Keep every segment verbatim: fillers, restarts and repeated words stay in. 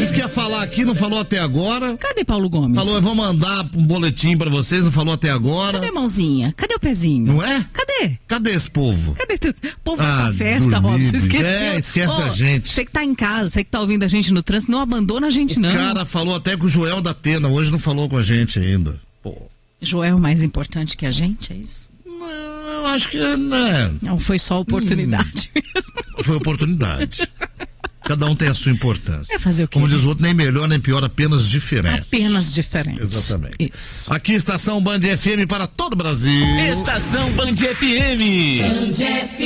Disse que ia falar aqui, não falou até agora. Cadê Paulo Gomes? Falou, eu vou mandar um boletim pra vocês, não falou até agora. Cadê a mãozinha? Cadê o pezinho? Não é? Cadê? Cadê esse povo? Cadê tudo? O povo Ah, tá festa, dormido. Robson, esqueceu. É, esquece da gente. Você que tá em casa, você que tá ouvindo a gente no trânsito, não abandona a gente, não. O cara falou até com o Joel da Atena, hoje não falou com a gente ainda. Pô. Joel é mais importante que a gente, é isso? Não, eu acho que né. Não, foi só oportunidade hum, mesmo. Foi oportunidade. Cada um tem a sua importância. É fazer o quê? Como diz o outro, nem melhor nem pior, apenas diferente. Apenas diferente. Exatamente. Isso. Aqui, Estação Band F M para todo o Brasil. Estação Band F M. Band F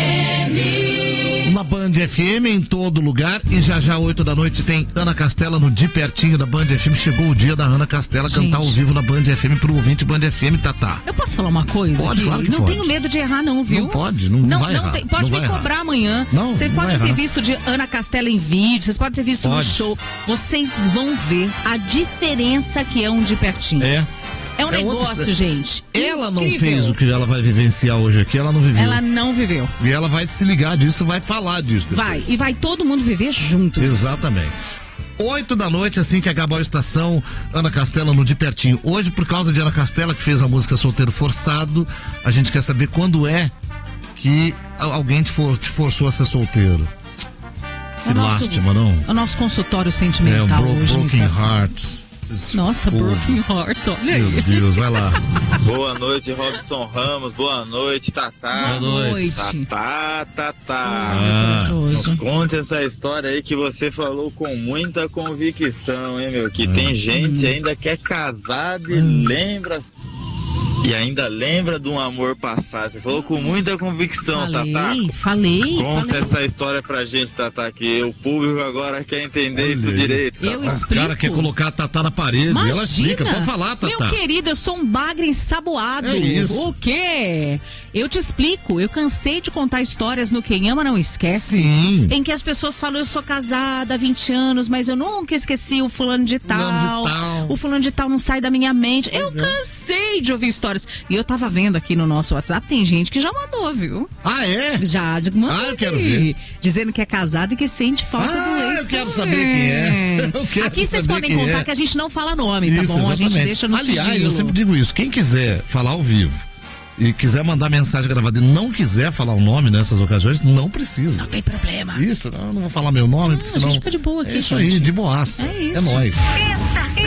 M. Na Band F M em todo lugar. E já já, oito da noite, tem Ana Castela no De Pertinho da Band F M. Chegou o dia da Ana Castela Gente. cantar ao vivo na Band F M pro ouvinte Band F M, Tatá. Eu posso falar uma coisa? Pode, aqui? claro que Não pode. tenho medo de errar, não, viu? Não pode, não, não vai não errar. Tem, pode não me vai cobrar errar. amanhã. Não, Vocês não podem vai ter errar. visto de Ana Castela em vídeo, vocês podem ter visto no Pode. show. Vocês vão ver a diferença que é um De Pertinho. É. É um É negócio, outro- gente. Ela não incrível. fez o que ela vai vivenciar hoje aqui, ela não viveu. Ela não viveu. E ela vai se ligar disso, vai falar disso depois. Vai. E vai todo mundo viver junto. Exatamente. Oito da noite, assim que acabar a estação, Ana Castela no De Pertinho. Hoje, por causa de Ana Castela, que fez a música Solteiro Forçado, a gente quer saber quando é que alguém te, for, te forçou a ser solteiro. É o Que nosso- lástima, não? O nosso consultório É, sentimental um bro hoje. na Broken estação. Hearts. Nossa, Povo. Broken Hearts, olha Meu aí. Deus, vai lá. Boa noite, Robson Ramos. Boa noite, Tatá. Boa noite. Tatá, Tatá. Ah, Corajoso. Conte essa história aí que você falou com muita convicção, hein, meu? Que tem gente ainda que é casada e lembra... E ainda lembra de um amor passado. Você falou com muita convicção, Falei, Tatá. falei, Conta falei. essa história pra gente, Tatá, que o público agora quer entender isso direito. Eu Tatá. O explico. cara quer colocar a Tatá na parede. Imagina, Ela explica. Pode falar, Tatá. Meu querido, eu sou um bagre ensaboado. É isso. O quê? Eu te explico. Eu cansei de contar histórias no Quem Ama Não Esquece. Sim. Em que as pessoas falam, eu sou casada há vinte anos, mas eu nunca esqueci o fulano de tal. Fulano de tal. O fulano de tal não sai da minha mente. eu Pois é. cansei de ouvir histórias. E eu tava vendo aqui no nosso WhatsApp, tem gente que já mandou, viu? Ah, é? Já, de- mandou Ah, eu quero aqui, ver. Dizendo que é casado e que sente falta Ah, do ex eu quero também. saber quem é. Eu quero Aqui vocês saber podem quem contar é. que a gente não fala nome, tá Isso, bom? A gente exatamente. deixa no Aliás, sigilo. eu sempre digo isso. Quem quiser falar ao vivo e quiser mandar mensagem gravada e não quiser falar o nome nessas ocasiões, não precisa. Não tem problema. Isso, eu não vou falar meu nome, porque a gente senão... fica de boa aqui, É isso gente. aí, de boaça. É isso. É nóis. Estação